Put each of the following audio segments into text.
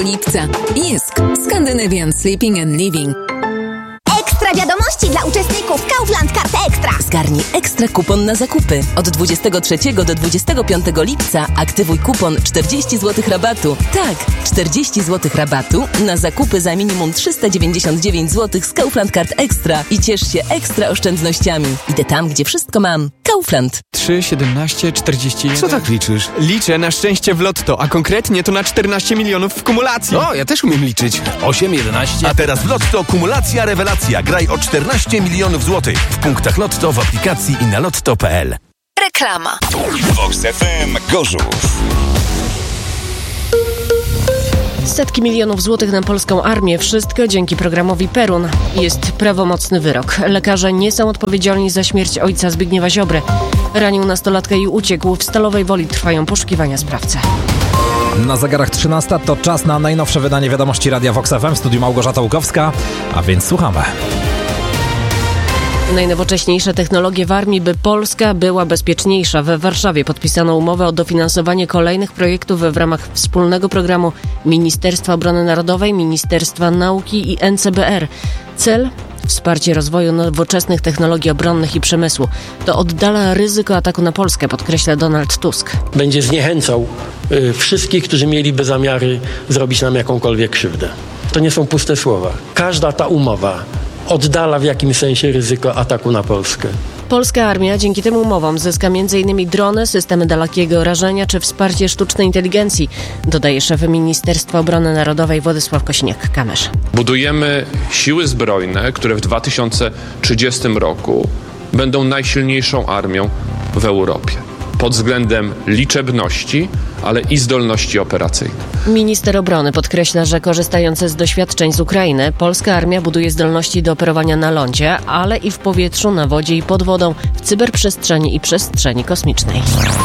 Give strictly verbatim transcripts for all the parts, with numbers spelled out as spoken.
lipca. Jysk. Scandinavian Sleeping and Living. Ekstra wiadomości dla uczestników Kaufland Kart Ekstra. Zgarnij ekstra kupon na zakupy. Od dwudziestego trzeciego do dwudziestego piątego lipca aktywuj kupon czterdzieści złotych rabatu. Tak, czterdzieści złotych rabatu na zakupy za minimum trzysta dziewięćdziesiąt dziewięć złotych z Kaufland Kart Ekstra i ciesz się ekstra oszczędnościami. Idę tam, gdzie wszystko mam. Kaufland. trzy, siedemnaście, czterdzieści jeden. Co tak liczysz? Liczę na szczęście w lotto, a konkretnie to na czternaście milionów w kumulacji. O, ja też umiem liczyć. osiem, jedenaście. A teraz w Lotto kumulacja rewelacja. Graj o czternaście milionów złotych w punktach Lotto, w aplikacji i na lotto kropka pe el. Reklama. Vox F M Gorzów. Setki milionów złotych na polską armię. Wszystko dzięki programowi Perun. Jest prawomocny wyrok. Lekarze nie są odpowiedzialni za śmierć ojca Zbigniewa Ziobry. Ranił nastolatkę i uciekł. W Stalowej Woli trwają poszukiwania sprawcy. Na zegarach trzynasta to czas na najnowsze wydanie wiadomości Radia Vox F M. W studiu Małgorzata Łukowska, a więc słuchamy. Najnowocześniejsze technologie w armii, by Polska była bezpieczniejsza. We Warszawie podpisano umowę o dofinansowanie kolejnych projektów w ramach wspólnego programu Ministerstwa Obrony Narodowej, Ministerstwa Nauki i en ce be er. Cel? Wsparcie rozwoju nowoczesnych technologii obronnych i przemysłu. To oddala ryzyko ataku na Polskę, podkreśla Donald Tusk. Będzie zniechęcał y, wszystkich, którzy mieliby zamiary zrobić nam jakąkolwiek krzywdę. To nie są puste słowa. Każda ta umowa oddala w jakimś sensie ryzyko ataku na Polskę. Polska armia dzięki tym umowom zyska między innymi drony, systemy dalekiego rażenia czy wsparcie sztucznej inteligencji, dodaje szef Ministerstwa Obrony Narodowej Władysław Kosiniak-Kamysz. Budujemy siły zbrojne, które w dwa tysiące trzydziestym roku będą najsilniejszą armią w Europie. Pod względem liczebności, ale i zdolności operacyjnej. Minister obrony podkreśla, że korzystając z doświadczeń z Ukrainy, polska armia buduje zdolności do operowania na lądzie, ale i w powietrzu, na wodzie i pod wodą, w cyberprzestrzeni i przestrzeni kosmicznej.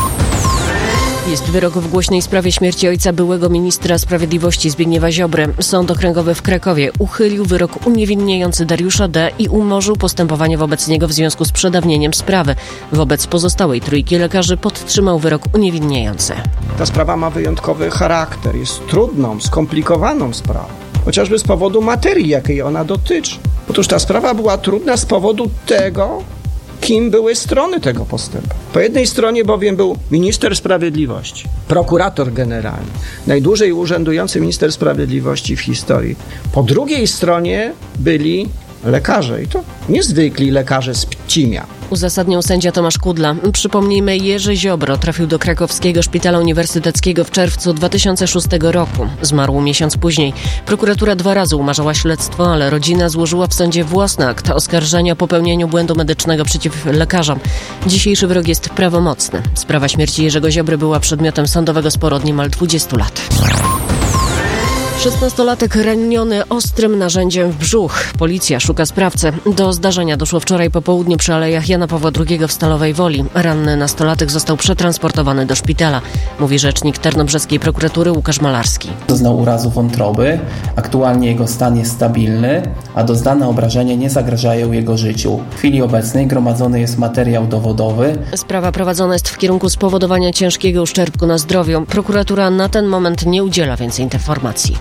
Jest wyrok w głośnej sprawie śmierci ojca byłego ministra sprawiedliwości Zbigniewa Ziobry. Sąd Okręgowy w Krakowie uchylił wyrok uniewinniający Dariusza D. i umorzył postępowanie wobec niego w związku z przedawnieniem sprawy. Wobec pozostałej trójki lekarzy podtrzymał wyrok uniewinniający. Ta sprawa ma wyjątkowy charakter, jest trudną, skomplikowaną sprawą. Chociażby z powodu materii, jakiej ona dotyczy. Otóż ta sprawa była trudna z powodu tego, kim były strony tego postępu. Po jednej stronie bowiem był minister sprawiedliwości, prokurator generalny, najdłużej urzędujący minister sprawiedliwości w historii. Po drugiej stronie byli lekarze i to niezwykli lekarze z Pcimia. Uzasadniał sędzia Tomasz Kudla. Przypomnijmy, Jerzy Ziobro trafił do krakowskiego szpitala uniwersyteckiego w czerwcu dwa tysiące szóstego roku. Zmarł miesiąc później. Prokuratura dwa razy umarzała śledztwo, ale rodzina złożyła w sądzie własny akt oskarżenia o popełnieniu błędu medycznego przeciw lekarzom. Dzisiejszy wyrok jest prawomocny. Sprawa śmierci Jerzego Ziobry była przedmiotem sądowego sporu od niemal dwudziestu lat. szesnastolatek raniony ostrym narzędziem w brzuch. Policja szuka sprawcę. Do zdarzenia doszło wczoraj po południu przy Alejach Jana Pawła drugiego w Stalowej Woli. Ranny nastolatek został przetransportowany do szpitala, mówi rzecznik tarnobrzeskiej prokuratury Łukasz Malarski. Doznał urazu wątroby. Aktualnie jego stan jest stabilny, a doznane obrażenia nie zagrażają jego życiu. W chwili obecnej gromadzony jest materiał dowodowy. Sprawa prowadzona jest w kierunku spowodowania ciężkiego uszczerbku na zdrowiu. Prokuratura na ten moment nie udziela więcej informacji.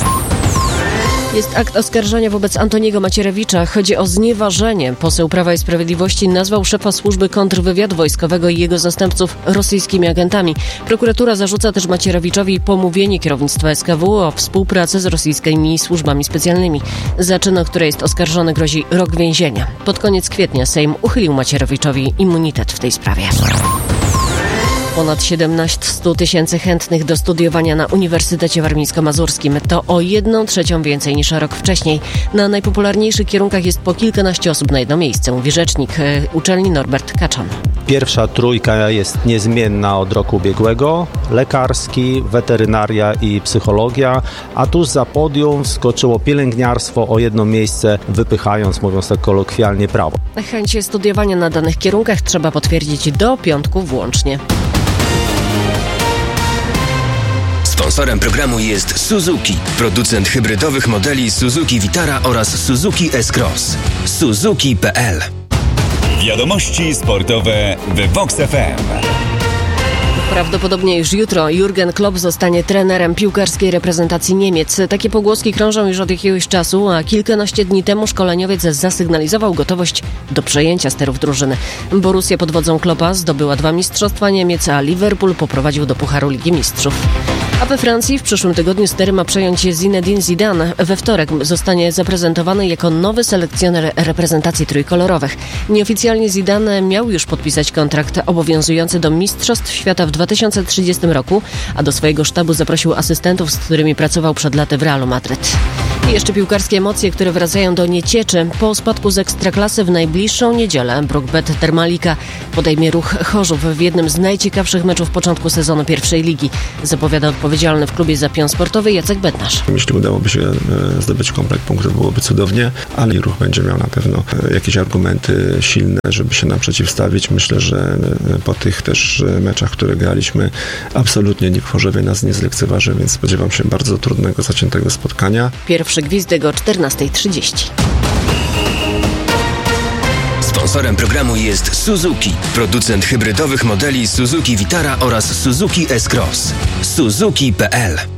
Jest akt oskarżenia wobec Antoniego Macierewicza. Chodzi o znieważenie. Poseł Prawa i Sprawiedliwości nazwał szefa służby kontrwywiadu wojskowego i jego zastępców rosyjskimi agentami. Prokuratura zarzuca też Macierewiczowi pomówienie kierownictwa es ka wu o współpracy z rosyjskimi służbami specjalnymi. Za czyn, o który jest oskarżony, grozi rok więzienia. Pod koniec kwietnia Sejm uchylił Macierewiczowi immunitet w tej sprawie. Ponad siedemnaście tysięcy chętnych do studiowania na Uniwersytecie Warmińsko-Mazurskim. To o jedną trzecią więcej niż rok wcześniej. Na najpopularniejszych kierunkach jest po kilkanaście osób na jedno miejsce, mówi rzecznik uczelni Norbert Kaczan. Pierwsza trójka jest niezmienna od roku ubiegłego. Lekarski, weterynaria i psychologia. A tuż za podium wskoczyło pielęgniarstwo o jedno miejsce, wypychając, mówiąc tak kolokwialnie, prawo. Chęć studiowania na danych kierunkach trzeba potwierdzić do piątku włącznie. Sponsorem programu jest Suzuki, producent hybrydowych modeli Suzuki Vitara oraz Suzuki S-Cross. Suzuki kropka pe el. Wiadomości sportowe w Vox F M. Prawdopodobnie już jutro Jurgen Klopp zostanie trenerem piłkarskiej reprezentacji Niemiec. Takie pogłoski krążą już od jakiegoś czasu, a kilkanaście dni temu szkoleniowiec zasygnalizował gotowość do przejęcia sterów drużyny. Borussia pod wodzą Kloppa zdobyła dwa mistrzostwa Niemiec, a Liverpool poprowadził do Pucharu Ligi Mistrzów. A we Francji w przyszłym tygodniu stery ma przejąć Zinedine Zidane. We wtorek zostanie zaprezentowany jako nowy selekcjoner reprezentacji trójkolorowych. Nieoficjalnie Zidane miał już podpisać kontrakt obowiązujący do Mistrzostw Świata w dwa tysiące trzydziestym roku, a do swojego sztabu zaprosił asystentów, z którymi pracował przed laty w Realu Madryt. I jeszcze piłkarskie emocje, które wracają do Niecieczy. Po spadku z Ekstraklasy w najbliższą niedzielę Brookbet Termalika podejmie Ruch Chorzów w jednym z najciekawszych meczów początku sezonu pierwszej ligi. Zapowiada odpowiedzialny w klubie za pion sportowy Jacek Bednarz. Jeśli udałoby się zdobyć komplet punktów, byłoby cudownie, ale Ruch będzie miał na pewno jakieś argumenty silne, żeby się nam przeciwstawić. Myślę, że po tych też meczach, które graliśmy, absolutnie nikt w Chorzowie nas nie zlekceważy, więc spodziewam się bardzo trudnego, zaciętego spotkania. Pierwszy gwizdek o czternasta trzydzieści. Sponsorem programu jest Suzuki, producent hybrydowych modeli Suzuki Vitara oraz Suzuki S-Cross. Suzuki kropka p l.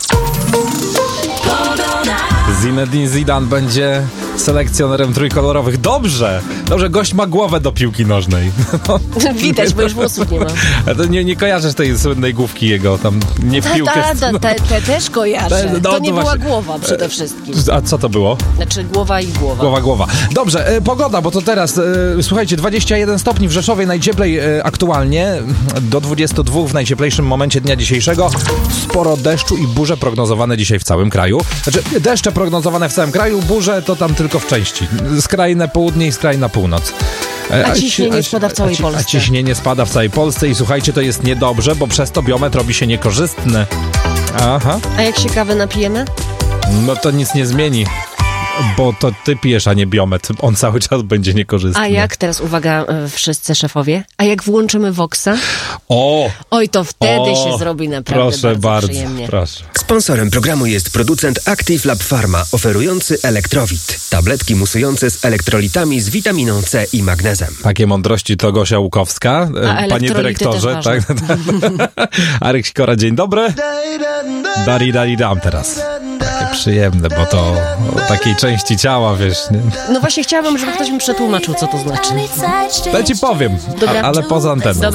Zinedine Zidane będzie selekcjonerem trójkolorowych. Dobrze! Dobrze, gość ma głowę do piłki nożnej. Widać, bo już włosów nie ma. To nie, nie kojarzysz tej słynnej główki jego, tam nie w piłkę. Ta, ta, ta, te też kojarzę. No, to nie to była właśnie. głowa przede wszystkim. A co to było? Znaczy głowa i głowa. Głowa, głowa. Dobrze, e, pogoda, bo to teraz, e, słuchajcie, dwadzieścia jeden stopni w Rzeszowie, najcieplej e, aktualnie, do dwudziestu dwóch w najcieplejszym momencie dnia dzisiejszego. Sporo deszczu i burze prognozowane dzisiaj w całym kraju. Znaczy, deszcze prognozowane w całym kraju, burze to tam tylko w części. Skrajne południe i skrajna północ. A, a ciśnienie a, spada w całej a, Polsce. A ciśnienie spada w całej Polsce i słuchajcie, to jest niedobrze, bo przez to biometr robi się niekorzystny. Aha. A jak się kawę napijemy? No to nic nie zmieni. Bo to ty pijesz, a nie biometr. On cały czas będzie niekorzystny. A jak, teraz uwaga, wszyscy szefowie, a jak włączymy Voxa? O! Oj, to wtedy o, się zrobi naprawdę proszę bardzo, bardzo przyjemnie. Proszę. Sponsorem programu jest producent Active Lab Pharma, oferujący Elektrowit. Tabletki musujące z elektrolitami z witaminą C i magnezem. Takie mądrości to Gosia Łukowska. A Panie dyrektorze. Tak? Arek Sikora, dzień dobry. Dari, dari, dam teraz. Takie przyjemne, bo to o takiej części ciała, wiesz. Nie? No właśnie chciałabym, żeby ktoś mi przetłumaczył, co to znaczy. Ja ci powiem, a, ale poza anteną.